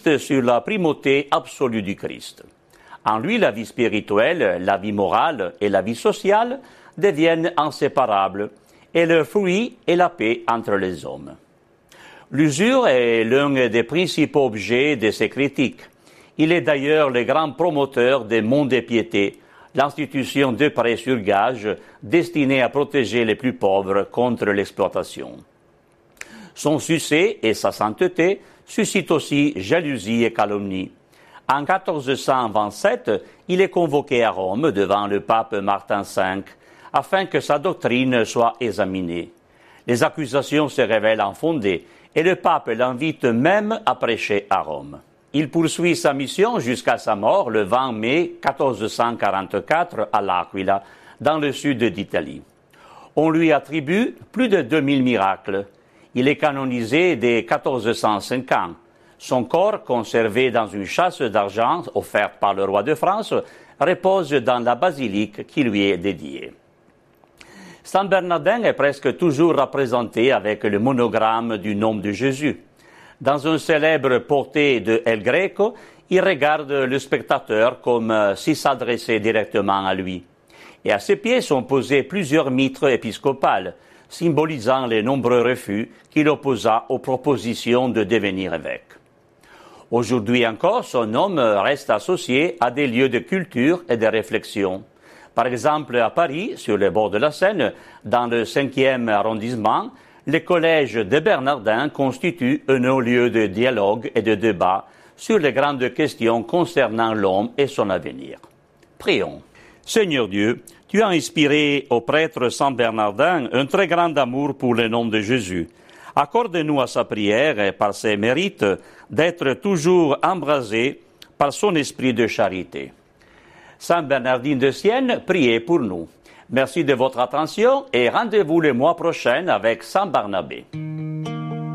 sur la primauté absolue du Christ. En lui, la vie spirituelle, la vie morale et la vie sociale deviennent inséparables, et leur fruit est la paix entre les hommes. L'usure est l'un des principaux objets de ses critiques. Il est d'ailleurs le grand promoteur des monts de piété, l'institution de prêt sur gage destinée à protéger les plus pauvres contre l'exploitation. Son succès et sa sainteté suscitent aussi jalousie et calomnie. En 1427, il est convoqué à Rome devant le pape Martin V afin que sa doctrine soit examinée. Les accusations se révèlent infondées et le pape l'invite même à prêcher à Rome. Il poursuit sa mission jusqu'à sa mort le 20 mai 1444 à L'Aquila, dans le sud d'Italie. On lui attribue plus de 2000 miracles. Il est canonisé dès 1450. Son corps, conservé dans une châsse d'argent offerte par le roi de France, repose dans la basilique qui lui est dédiée. Saint Bernardin est presque toujours représenté avec le monogramme du nom de Jésus. Dans un célèbre portrait de El Greco, il regarde le spectateur comme s'il s'adressait directement à lui. Et à ses pieds sont posées plusieurs mitres épiscopales, symbolisant les nombreux refus qu'il opposa aux propositions de devenir évêque. Aujourd'hui encore, son nom reste associé à des lieux de culture et de réflexion. Par exemple, à Paris, sur les bords de la Seine, dans le 5e arrondissement, le collège de Bernardin constitue un lieu de dialogue et de débat sur les grandes questions concernant l'homme et son avenir. Prions. Seigneur Dieu, tu as inspiré au prêtre Saint Bernardin un très grand amour pour le nom de Jésus. Accorde-nous à sa prière et par ses mérites d'être toujours embrasés par son esprit de charité. Saint Bernardin de Sienne, priez pour nous. Merci de votre attention et rendez-vous le mois prochain avec Saint Barnabé.